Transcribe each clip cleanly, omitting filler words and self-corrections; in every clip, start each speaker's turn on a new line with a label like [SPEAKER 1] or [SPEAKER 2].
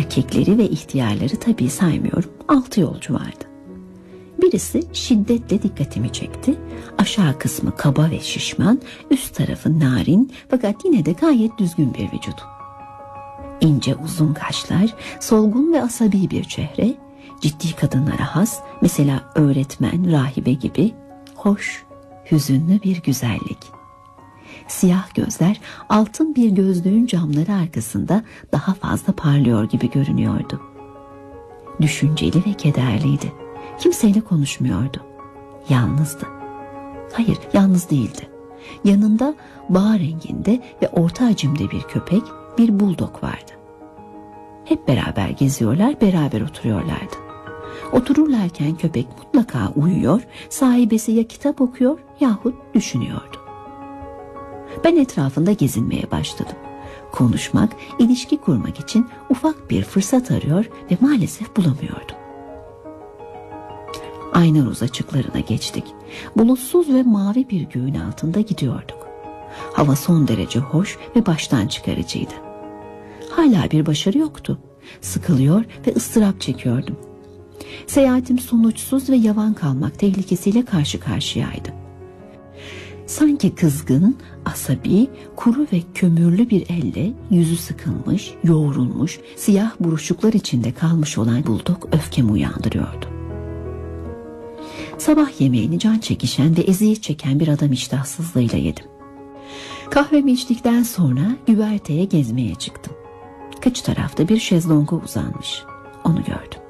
[SPEAKER 1] Erkekleri ve ihtiyarları tabii saymıyorum, 6 yolcu vardı. Birisi şiddetle dikkatimi çekti. Aşağı kısmı kaba ve şişman, üst tarafı narin fakat yine de gayet düzgün bir vücut. İnce uzun kaşlar, solgun ve asabi bir çehre, ciddi kadınlara has, mesela öğretmen, rahibe gibi, hoş, hüzünlü bir güzellik. Siyah gözler altın bir gözlüğün camları arkasında daha fazla parlıyor gibi görünüyordu. Düşünceli ve kederliydi. Kimseyle konuşmuyordu. Yalnızdı. Hayır, yalnız değildi. Yanında bağ renginde ve orta hacimde bir köpek, bir buldog vardı. Hep beraber geziyorlar, beraber oturuyorlardı. Otururlarken köpek mutlaka uyuyor, sahibesi ya kitap okuyor yahut düşünüyordu. Ben etrafında gezinmeye başladım. Konuşmak, ilişki kurmak için ufak bir fırsat arıyor ve maalesef bulamıyordum. Aynaroz açıklarına geçtik. Bulutsuz ve mavi bir göğün altında gidiyorduk. Hava son derece hoş ve baştan çıkarıcıydı. Hala bir başarı yoktu. Sıkılıyor ve ıstırap çekiyordum. Seyahatim sonuçsuz ve yavan kalmak tehlikesiyle karşı karşıyaydı. Sanki kızgın, asabi, kuru ve kömürlü bir elle yüzü sıkılmış, yoğrulmuş, siyah buruşuklar içinde kalmış olan buldog öfkemi uyandırıyordu. Sabah yemeğini can çekişen ve eziyet çeken bir adam iştahsızlığıyla yedim. Kahvemi içtikten sonra güverteye gezmeye çıktım. Kıç tarafta bir şezlonga uzanmış. Onu gördüm.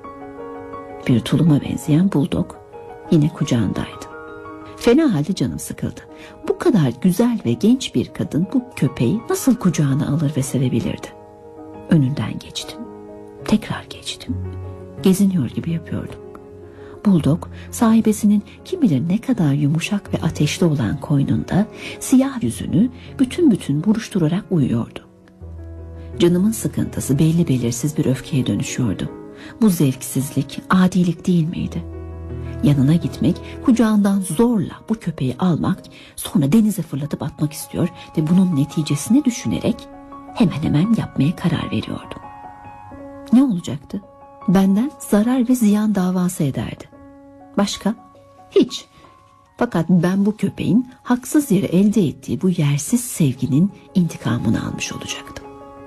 [SPEAKER 1] Bir tuluma benzeyen buldog yine kucağındaydı. Fena halde canım sıkıldı. Bu kadar güzel ve genç bir kadın bu köpeği nasıl kucağına alır ve sevebilirdi? Önünden geçtim. Tekrar geçtim. Geziniyor gibi yapıyordum. Buldog sahibesinin kim bilir ne kadar yumuşak ve ateşli olan koynunda siyah yüzünü bütün bütün buruşturarak uyuyordu. Canımın sıkıntısı belli belirsiz bir öfkeye dönüşüyordu. Bu zevksizlik, adilik değil miydi? Yanına gitmek, kucağından zorla bu köpeği almak, sonra denize fırlatıp atmak istiyor ve bunun neticesini düşünerek hemen hemen yapmaya karar veriyordum. Ne olacaktı? Benden zarar ve ziyan davası ederdi. Başka? Hiç. Fakat ben bu köpeğin haksız yere elde ettiği bu yersiz sevginin intikamını almış olacaktım.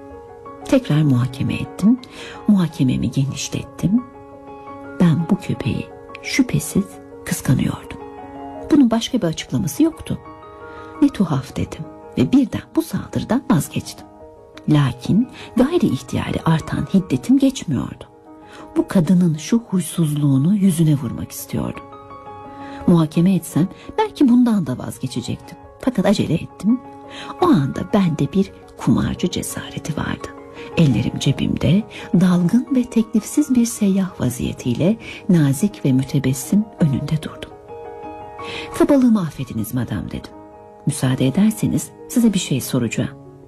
[SPEAKER 1] Tekrar muhakeme ettim. Muhakememi genişlettim. Ben bu köpeği şüphesiz kıskanıyordum. Bunun başka bir açıklaması yoktu. Ne tuhaf dedim ve birden bu saldırıdan vazgeçtim. Lakin gayri ihtiyari artan hiddetim geçmiyordu. Bu kadının şu huysuzluğunu yüzüne vurmak istiyordum. Muhakeme etsem belki bundan da vazgeçecektim. Fakat acele ettim. O anda bende bir kumarcı cesareti vardı. Ellerim cebimde, dalgın ve teklifsiz bir seyyah vaziyetiyle nazik ve mütebessim önünde durdum. Kabalığımı affediniz madam dedim. Müsaade ederseniz size bir şey soracağım.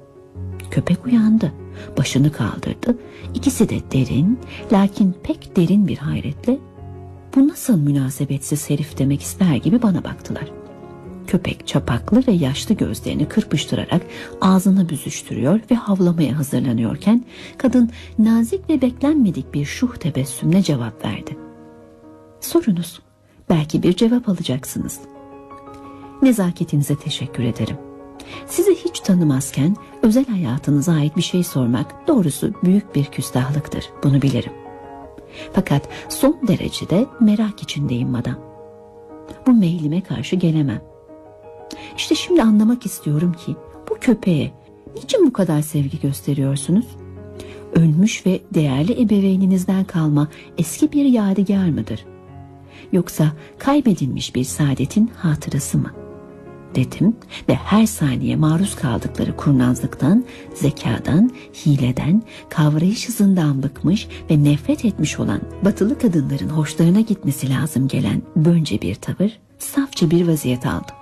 [SPEAKER 1] Köpek uyandı, başını kaldırdı. İkisi de derin, lakin pek derin bir hayretle "Bu nasıl münasebetsiz herif" demek ister gibi bana baktılar. Köpek çapaklı ve yaşlı gözlerini kırpıştırarak ağzını büzüştürüyor ve havlamaya hazırlanıyorken kadın nazik ve beklenmedik bir şuh tebessümle cevap verdi. "Sorunuz, belki bir cevap alacaksınız." "Nezaketinize teşekkür ederim. Sizi hiç tanımazken özel hayatınıza ait bir şey sormak doğrusu büyük bir küstahlıktır, bunu bilirim. Fakat son derecede merak içindeyim madam. Bu meylime karşı gelemem. İşte şimdi anlamak istiyorum ki bu köpeğe niçin bu kadar sevgi gösteriyorsunuz? Ölmüş ve değerli ebeveyninizden kalma eski bir yadigar mıdır? Yoksa kaybedilmiş bir saadetin hatırası mı?" dedim ve her saniye maruz kaldıkları kurnazlıktan, zekadan, hileden, kavrayış hızından bıkmış ve nefret etmiş olan batılı kadınların hoşlarına gitmesi lazım gelen bönce bir tavır, safça bir vaziyet aldım.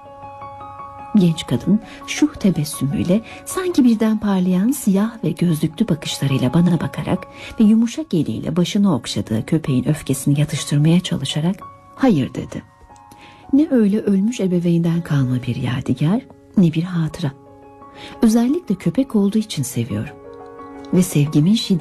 [SPEAKER 1] Genç kadın şuh tebessümüyle sanki birden parlayan siyah ve gözlüklü bakışlarıyla bana bakarak ve yumuşak eliyle başını okşadığı köpeğin öfkesini yatıştırmaya çalışarak "Hayır" dedi. "Ne öyle ölmüş ebeveynden kalma bir yadigar, ne bir hatıra. Özellikle köpek olduğu için seviyorum. Ve sevgimin